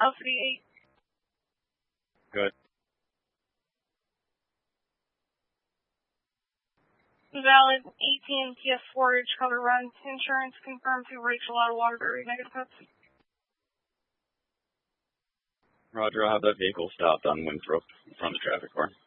LCD 8. Good. Valid 18 TS4 cover run. Insurance confirmed to Rachel out of Waterbury. Negative hits. Roger, I'll have that vehicle stopped on Winthrop in front of the traffic car.